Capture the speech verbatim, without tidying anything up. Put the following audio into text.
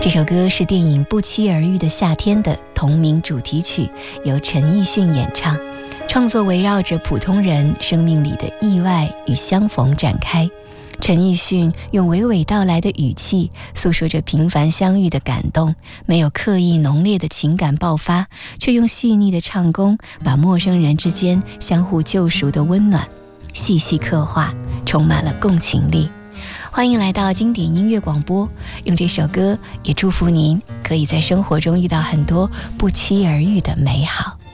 这首歌是电影《不期而遇的夏天》的同名主题曲，由陈奕迅演唱，创作围绕着普通人生命里的意外与相逢展开。陈奕迅用娓娓道来的语气诉说着平凡相遇的感动，没有刻意浓烈的情感爆发，却用细腻的唱功把陌生人之间相互救赎的温暖细细刻画，充满了共情力。欢迎来到经典音乐广播，用这首歌也祝福您可以在生活中遇到很多不期而遇的美好。